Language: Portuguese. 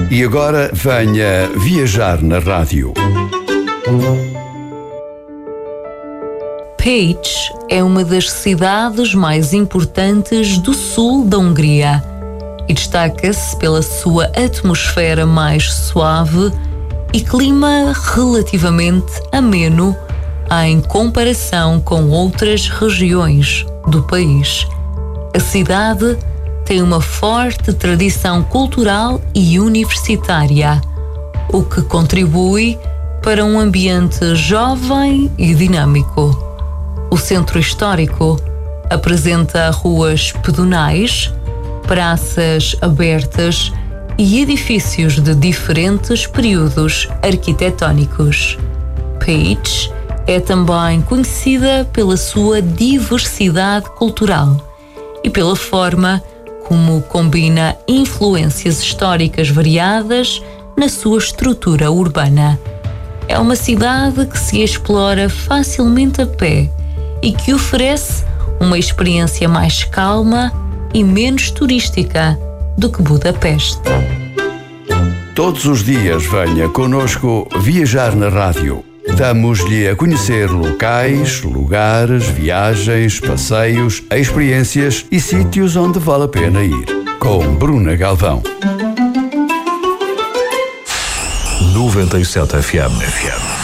E agora venha viajar na rádio. Pécs é uma das cidades mais importantes do sul da Hungria e destaca-se pela sua atmosfera mais suave e clima relativamente ameno em comparação com outras regiões do país. A cidade tem uma forte tradição cultural e universitária, o que contribui para um ambiente jovem e dinâmico. O centro histórico apresenta ruas pedonais, praças abertas e edifícios de diferentes períodos arquitetónicos. Pécs é também conhecida pela sua diversidade cultural e pela forma como combina influências históricas variadas na sua estrutura urbana. É uma cidade que se explora facilmente a pé e que oferece uma experiência mais calma e menos turística do que Budapeste. Todos os dias venha connosco viajar na rádio. Damos-lhe a conhecer locais, lugares, viagens, passeios, experiências e sítios onde vale a pena ir. Com Bruna Galvão. 97 FM.